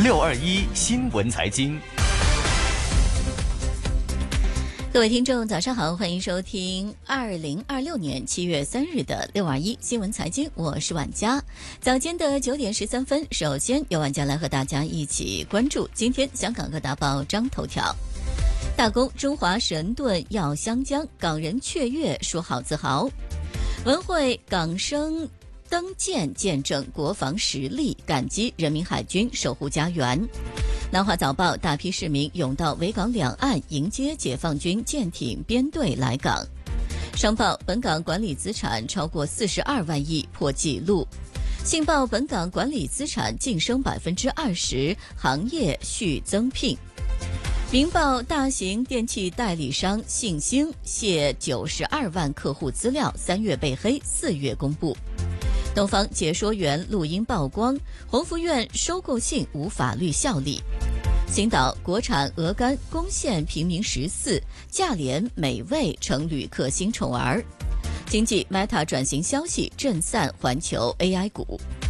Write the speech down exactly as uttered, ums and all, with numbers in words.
六二一新闻财经。 各位听众早上好，欢迎收听二零二六年七月三日的六二一新闻财经，我是婉佳。早间的九点十三分，首先由婉佳来和大家一起关注今天香港各大报章头条。大公中华神盾耀湘江，港人雀跃说好自豪。文汇港生登舰见证国防实力，感激人民海军守护家园。南华早报，大批市民涌到维港两岸迎接解放军舰艇编队来港。商报，本港管理资产超过四十二万亿破纪录。信报，本港管理资产晋升百分之二十，行业续增聘。明报，大型电器代理商信兴泄九十二万客户资料，三月被黑，四月公布。东方解说员录音曝光，宏福院收购信无法律效力。星岛，国产鹅肝攻陷平民十四，价廉美味成旅客新宠儿。经济 Meta 转型消息震散环球 A I 股。